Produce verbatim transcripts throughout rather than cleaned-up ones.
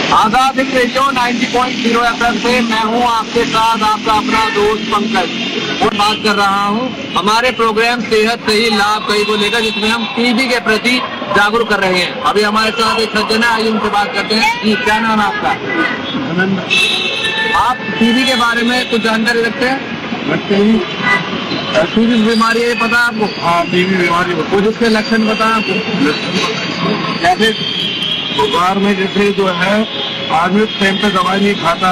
Azad Hind radio नब्बे point zero FM से मैं हूं आपके साथ आपका अपना दोस्त पंकज और बात कर रहा हूं हमारे प्रोग्राम सेहत सही लाभ सही को लेकर, जिसमें हम टीबी के प्रति जागरूक कर रहे हैं। अभी हमारे साथ एक सज्जन है, आइए उनसे बात करते हैं। जी, क्या नाम है आपका? आप टीबी के बारे में कुछ जानकारी रखते हैं? रखते हैं। टीबी बीमारी है, पता है आपको? हाँ, टीबी बीमारी कुछ उसके लक्षण बताएं आपको? जैसे बुखार में जैसे जो है आदमी टाइम पे दवाई नहीं खाता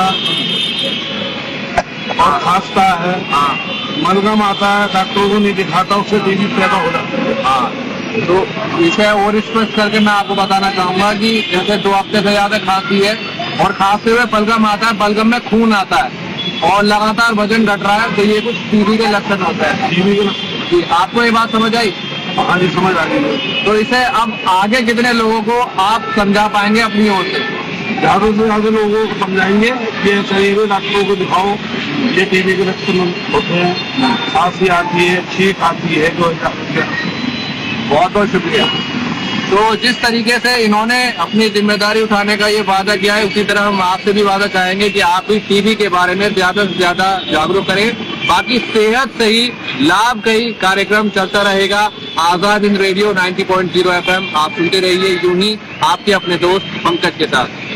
और खांसता है, हाँ, मलगम आता है, डॉक्टरों को नहीं दिखाता, उससे टीबी पैदा हो जाता है। हाँ, तो इसे और स्पष्ट करके मैं आपको बताना चाहूंगा कि जैसे दो हफ्ते से ज्यादा खांसी है और खांसते हुए बलगम आता है, बलगम में खून आता है और लगातार वजन घट रहा है, तो ये कुछ टीबी के लक्षण होता है। टीबी के लक्षण। आपको ये बात समझ आई? हाँ जी, समझ आ गई। तो इसे अब आगे कितने लोगों को आप समझा पाएंगे अपनी ओर से? ज्यादा से ज्यादा लोगों को समझाएंगे कि शरीर में डॉक्टरों को दिखाओ, ये टीबी के लक्षण होते हैं, खांसी आती है, छींक आती है। जो बहुत बहुत शुक्रिया। तो जिस तरीके से इन्होंने अपनी जिम्मेदारी उठाने का ये वादा किया है, उसी तरह हम आपसे भी वादा चाहेंगे कि आप भी टीबी के बारे में ज्यादा से ज्यादा जागरूक करें। बाकी सेहत सही लाभ कई कार्यक्रम चलता रहेगा। आजाद हिंद रेडियो नब्बे पॉइंट ज़ीरो एफएम आप सुनते रहिए यूं ही आपके अपने दोस्त पंकज के साथ।